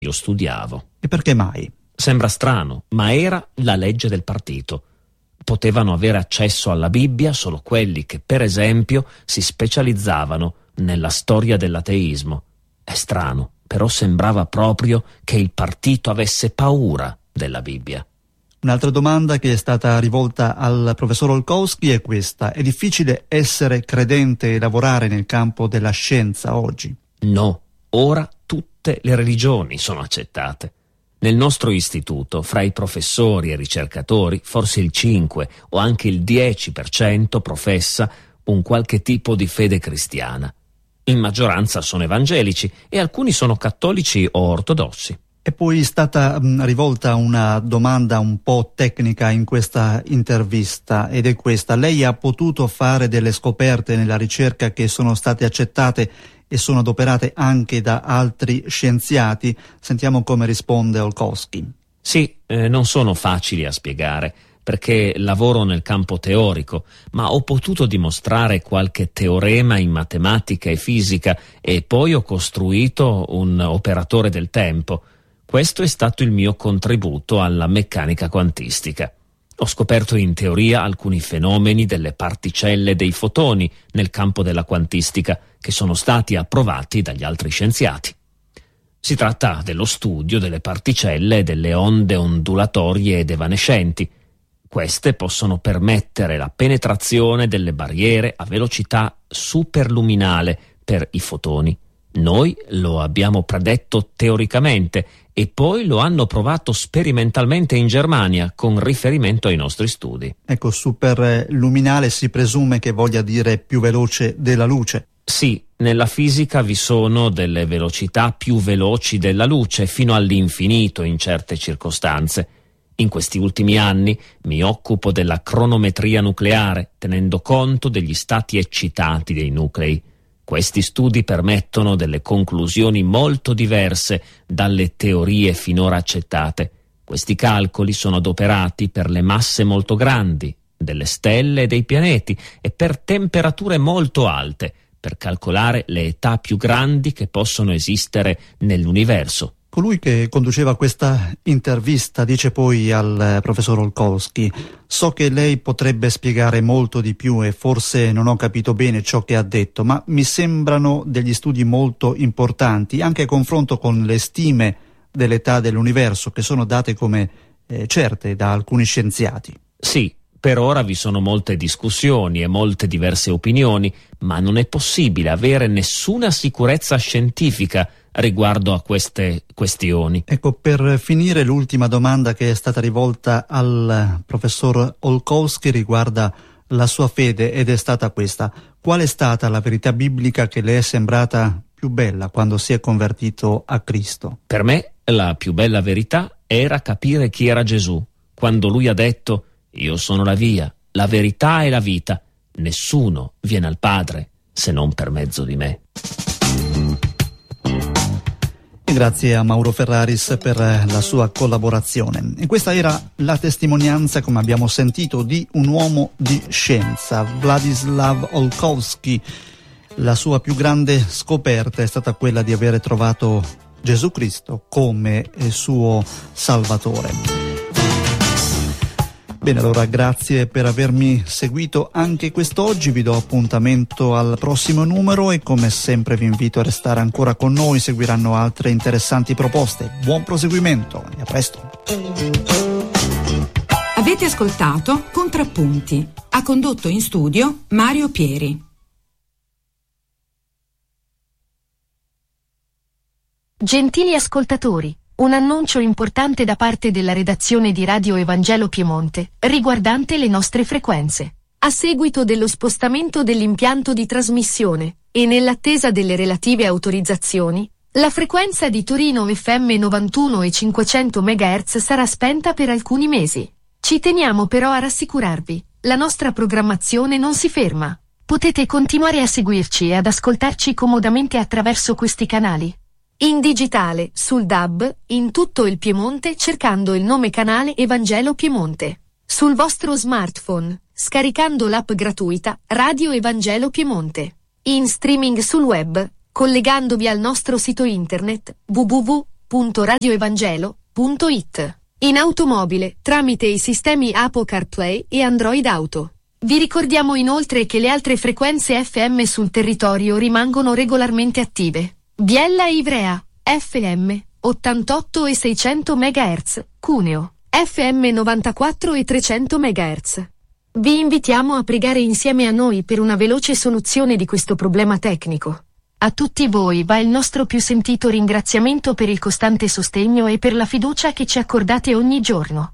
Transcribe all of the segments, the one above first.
io studiavo. E perché mai? Sembra strano, ma era la legge del partito. Potevano avere accesso alla Bibbia solo quelli che, per esempio, si specializzavano nella storia dell'ateismo. È strano, però sembrava proprio che il partito avesse paura della Bibbia. Un'altra domanda che è stata rivolta al professor Olkowski è questa: è difficile essere credente e lavorare nel campo della scienza oggi? No, ora tutte le religioni sono accettate. Nel nostro istituto, fra i professori e ricercatori, forse il 5 o anche il 10% professa un qualche tipo di fede cristiana. In maggioranza sono evangelici e alcuni sono cattolici o ortodossi. E poi è stata rivolta una domanda un po' tecnica in questa intervista, ed è questa: lei ha potuto fare delle scoperte nella ricerca che sono state accettate e sono adoperate anche da altri scienziati? Sentiamo come risponde Olkowski. Sì, non sono facili a spiegare, perché lavoro nel campo teorico, ma ho potuto dimostrare qualche teorema in matematica e fisica e poi ho costruito un operatore del tempo. Questo è stato il mio contributo alla meccanica quantistica. Ho scoperto in teoria alcuni fenomeni delle particelle dei fotoni nel campo della quantistica che sono stati approvati dagli altri scienziati. Si tratta dello studio delle particelle e delle onde ondulatorie ed evanescenti. Queste possono permettere la penetrazione delle barriere a velocità superluminale per i fotoni. Noi lo abbiamo predetto teoricamente e poi lo hanno provato sperimentalmente in Germania con riferimento ai nostri studi. Ecco, superluminale si presume che voglia dire più veloce della luce. Sì, nella fisica vi sono delle velocità più veloci della luce, fino all'infinito in certe circostanze. In questi ultimi anni mi occupo della cronometria nucleare, tenendo conto degli stati eccitati dei nuclei. Questi studi permettono delle conclusioni molto diverse dalle teorie finora accettate. Questi calcoli sono adoperati per le masse molto grandi delle stelle e dei pianeti e per temperature molto alte, per calcolare le età più grandi che possono esistere nell'universo. Colui che conduceva questa intervista dice poi al professor Olkowski: so che lei potrebbe spiegare molto di più e forse non ho capito bene ciò che ha detto, ma mi sembrano degli studi molto importanti, anche a confronto con le stime dell'età dell'universo che sono date come certe da alcuni scienziati. Sì, per ora vi sono molte discussioni e molte diverse opinioni, ma non è possibile avere nessuna sicurezza scientifica riguardo a queste questioni. Ecco, per finire, l'ultima domanda che è stata rivolta al professor Olkowski riguarda la sua fede ed è stata questa: qual è stata la verità biblica che le è sembrata più bella quando si è convertito a Cristo? Per me la più bella verità era capire chi era Gesù, quando lui ha detto: io sono la via, la verità e la vita, nessuno viene al Padre se non per mezzo di me. Grazie a Mauro Ferraris per la sua collaborazione. E questa era la testimonianza, come abbiamo sentito, di un uomo di scienza, Władysław Olkowski. La sua più grande scoperta è stata quella di avere trovato Gesù Cristo come suo Salvatore. Bene, allora grazie per avermi seguito anche quest'oggi, vi do appuntamento al prossimo numero e come sempre vi invito a restare ancora con noi, seguiranno altre interessanti proposte. Buon proseguimento e a presto. Avete ascoltato Contrappunti. Ha condotto in studio Mario Pieri. Gentili ascoltatori, un annuncio importante da parte della redazione di Radio Evangelo Piemonte, riguardante le nostre frequenze. A seguito dello spostamento dell'impianto di trasmissione, e nell'attesa delle relative autorizzazioni, la frequenza di Torino FM 91 e 500 MHz sarà spenta per alcuni mesi. Ci teniamo però a rassicurarvi, la nostra programmazione non si ferma. Potete continuare a seguirci e ad ascoltarci comodamente attraverso questi canali. In digitale, sul DAB, in tutto il Piemonte cercando il nome canale Evangelo Piemonte. Sul vostro smartphone, scaricando l'app gratuita Radio Evangelo Piemonte. In streaming sul web, collegandovi al nostro sito internet www.radioevangelo.it. www.radioevangelo.it. In automobile, tramite i sistemi Apple CarPlay e Android Auto. Vi ricordiamo inoltre che le altre frequenze FM sul territorio rimangono regolarmente attive. Biella e Ivrea, FM 88 e 600 MHz, Cuneo, FM 94 e 300 MHz. Vi invitiamo a pregare insieme a noi per una veloce soluzione di questo problema tecnico. A tutti voi va il nostro più sentito ringraziamento per il costante sostegno e per la fiducia che ci accordate ogni giorno.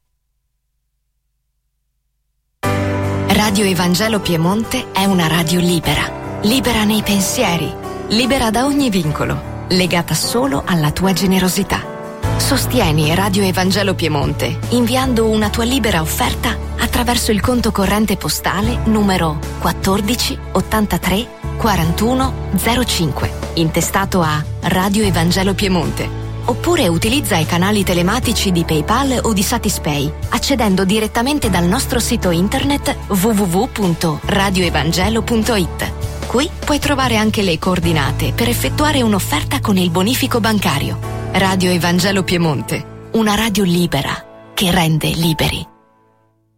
Radio Evangelo Piemonte è una radio libera, libera nei pensieri, libera da ogni vincolo, legata solo alla tua generosità. Sostieni Radio Evangelo Piemonte inviando una tua libera offerta attraverso il conto corrente postale numero 14 83 41 05, intestato a Radio Evangelo Piemonte. Oppure utilizza i canali telematici di PayPal o di Satispay, accedendo direttamente dal nostro sito internet www.radioevangelo.it. Qui puoi trovare anche le coordinate per effettuare un'offerta con il bonifico bancario. Radio Evangelo Piemonte, una radio libera che rende liberi.